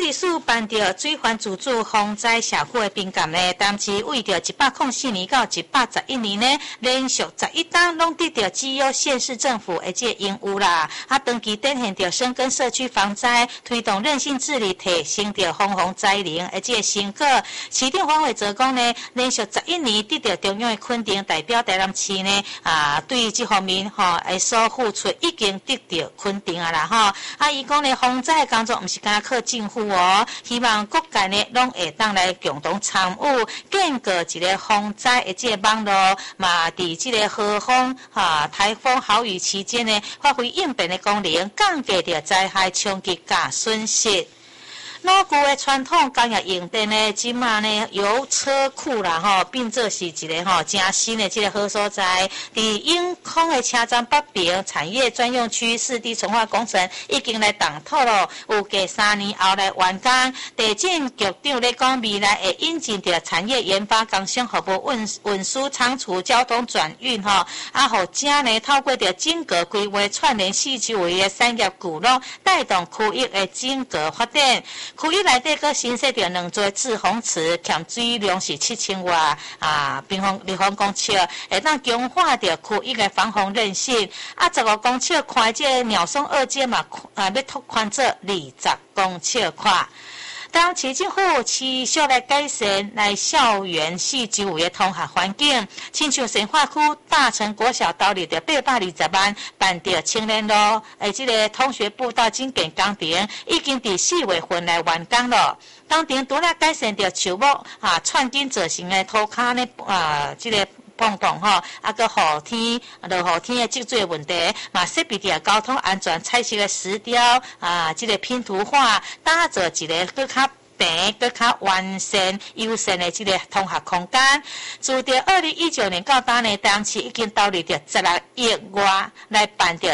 水利署办着水环自主防灾社区的评鉴呢，当时为着104年到111年呢，连续11档拢得到基优县市政府的这荣誉啦。长期展现着深耕社区防灾、推动韧性治理、提升着防灾能的这成果。市长黄伟则讲呢，连续11年得到中央的肯定，代表台南市呢对这方面的所付出已经得到肯定啊啦伊讲呢，防灾的工作不是单靠政府希望各界呢拢会当来共同参与，建构一个防灾的这个网络，嘛伫这个豪风台风豪雨期间呢，发挥应变的功能，降低着灾害冲击甲损失。老旧的传统工业用电呢，即马呢由车库啦变作是一个真新的这个好所在。伫永康的车站北边产业专用区4D 重化工程已经来动土了，有计3年后来完工。地政局长咧讲，未来会引进着产业研发、工商服务、运输、仓储、交通转运互遮呢透过着整个规划串联4周围的产业聚落，带动区域的整个发展。区域内底阁新设着2座滞洪池，欠水量是7000瓦立方公尺，会当强化着区域的防洪韧性。15公尺宽这鸟松2街嘛，要拓宽做20公尺宽。当市政府持续来改善来校园4周围的通学环境，亲像神化区大成国小投入着820万办着青年路这个通学步道整建工程，已经伫4月份来完工了。工程除了改善着树木串根造成的土骹呢这个碰撞搁雨天落雨天的积水问题，嘛设备着交通安全彩色的石雕这个拼图画，打造一个更较平、更较完善、友善的这个通学空间。自着2019年到当年，当时已经投入着16亿外来办着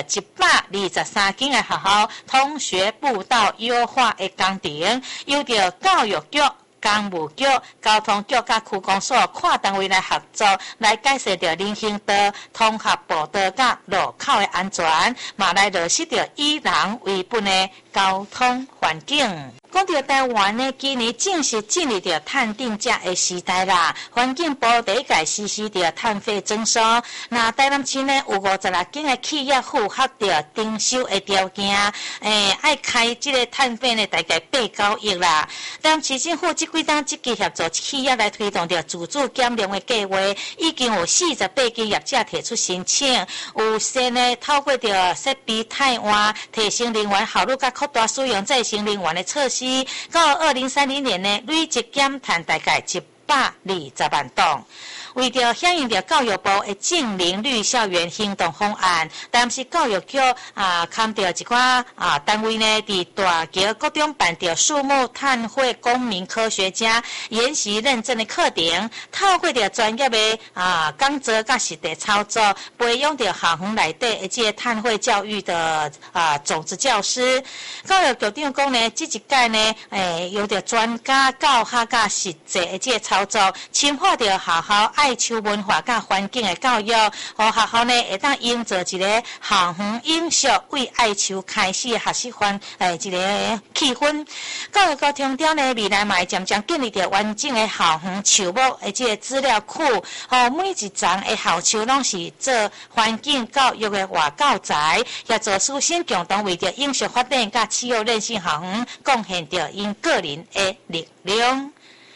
123间的学校通学步道优化的工程，由着教育局、工务局、交通局甲区公所跨单位来合作，来改善着人行道、通学步道甲路口的安全，嘛来落实着以人为本的交通环境。讲到台湾呢，今年正式进入着碳定价的时代啦。环境部第一届实施着碳费征收，那台南市呢有56间的企业符合着征收的条件，爱开这个碳费呢大概8-9亿啦。台南市政府这几档积极协助企业来推动着自主减量的计划，已经有48间业者提出申请，有些呢透过着设备汰换、提升能源效率甲扩大使用再生能源的措施。到2030年呢，累计减碳大概120万吨。为着响应着教育部的净零绿校园行动方案，但是教育局看到一寡单位呢，伫大桥各中办着树木碳汇公民科学家研习认证的课程，透过着专业的讲座甲实地操作，培养着校园内底的这碳汇教育的种子教师。教育局长讲呢，这一届呢，有着专家教学甲实际的这操作，深化着学校爱树文化甲环境的教育，和学校呢会当营造一个校园永续为爱树开始的学习一个气氛。教育局强调呢，未来嘛会渐渐建立着完整的校园树木的这个资料库，每一丛的校树拢是做环境教育的外教材，协助师生共同为着永续发展甲气候韧性校园贡献着因个人的力量。